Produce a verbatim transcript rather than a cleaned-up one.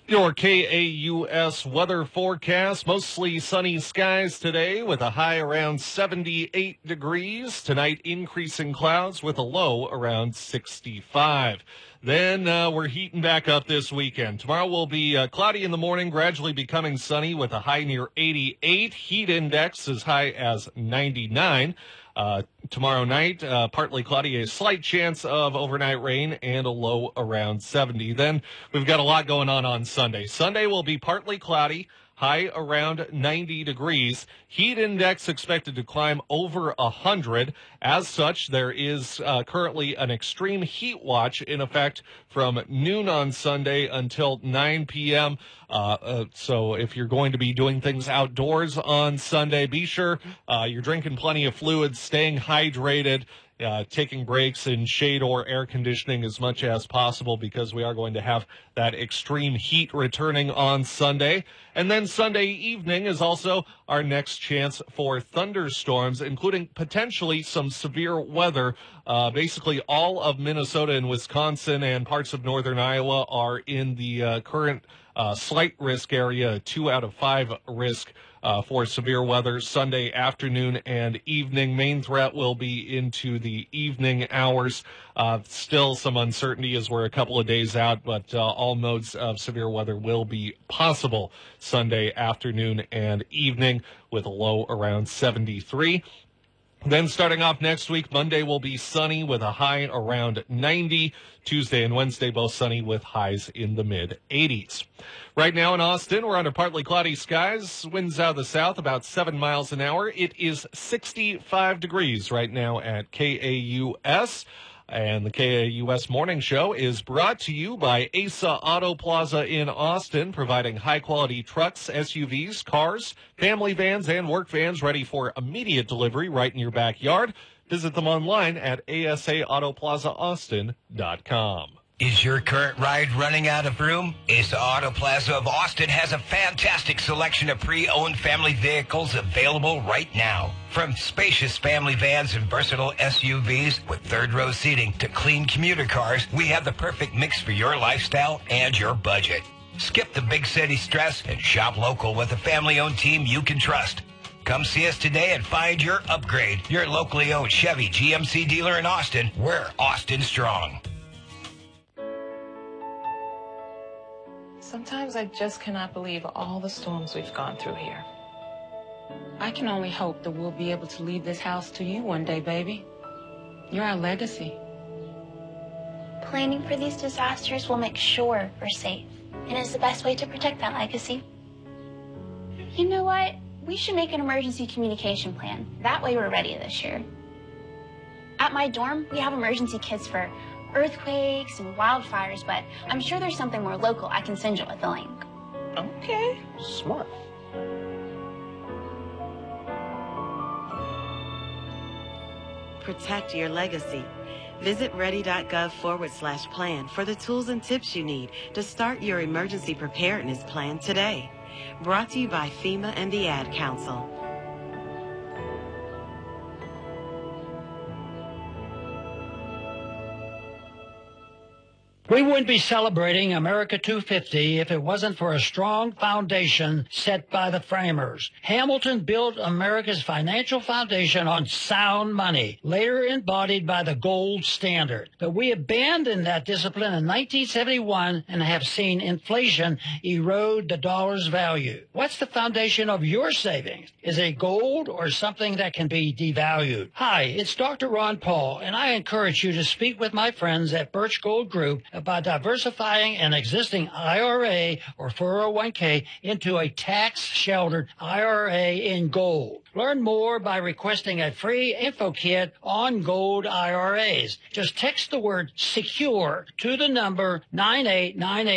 Your K A U S weather forecast, mostly sunny skies today with a high around seventy-eight degrees. Tonight, increasing clouds with a low around sixty-five. Then uh, we're heating back up this weekend. Tomorrow will be uh, cloudy in the morning, gradually becoming sunny with a high near eighty-eight. Heat index as high as ninety-nine. Uh, tomorrow night, uh, partly cloudy, a slight chance of overnight rain, and a low around seventy. Then we've got a lot going on on Sunday. Sunday will be partly cloudy, high around ninety degrees. Heat index expected to climb over one hundred. As such, there is uh, currently an extreme heat watch in effect from noon on Sunday until nine p.m. Uh, uh, so if you're going to be doing things outdoors on Sunday, be sure uh, you're drinking plenty of fluids, staying hydrated, Uh, taking breaks in shade or air conditioning as much as possible, because we are going to have that extreme heat returning on Sunday. And then Sunday evening is also our next chance for thunderstorms, including potentially some severe weather. Uh, basically, all of Minnesota and Wisconsin and parts of northern Iowa are in the uh, current uh, slight risk area, two out of five risk Uh, for severe weather Sunday afternoon and evening. Main threat will be into the evening hours. Uh, still some uncertainty as we're a couple of days out, but uh, all modes of severe weather will be possible Sunday afternoon and evening with a low around seventy-three. Then starting off next week, Monday will be sunny with a high around ninety. Tuesday and Wednesday both sunny with highs in the mid eighties. Right now in Austin, we're under partly cloudy skies. Winds out of the south about seven miles an hour. It is sixty-five degrees right now at K A U S. And the K A U S Morning Show is brought to you by Asa Auto Plaza in Austin, providing high-quality trucks, S U Vs, cars, family vans, and work vans ready for immediate delivery right in your backyard. Visit them online at A S A auto plaza austin dot com. Is your current ride running out of room? Asa Auto Plaza of Austin has a fantastic selection of pre-owned family vehicles available right now. From spacious family vans and versatile S U Vs with third-row seating to clean commuter cars, we have the perfect mix for your lifestyle and your budget. Skip the big city stress and shop local with a family-owned team you can trust. Come see us today and find your upgrade. Your locally owned Chevy G M C dealer in Austin. We're Austin strong. Sometimes I just cannot believe all the storms we've gone through here. I can only hope that we'll be able to leave this house to you one day, baby. You're our legacy. Planning for these disasters will make sure we're safe, and is the best way to protect that legacy. You know what? We should make an emergency communication plan. That way we're ready this year. At my dorm, we have emergency kits for earthquakes and wildfires, but I'm sure there's something more local I can send you with the link. Okay, smart. Protect your legacy. Visit ready.gov forward slash plan for the tools and tips you need to start your emergency preparedness plan today. Brought to you by FEMA and the Ad Council. We wouldn't be celebrating America two fifty if it wasn't for a strong foundation set by the framers. Hamilton built America's financial foundation on sound money, later embodied by the gold standard. But we abandoned that discipline in nineteen seventy-one and have seen inflation erode the dollar's value. What's the foundation of your savings? Is it gold or something that can be devalued? Hi, it's Doctor Ron Paul, and I encourage you to speak with my friends at Birch Gold Group about diversifying an existing I R A or four oh one k into a tax-sheltered I R A in gold. Learn more by requesting a free info kit on gold I R As. Just text the word SECURE to the number nine eight nine eight.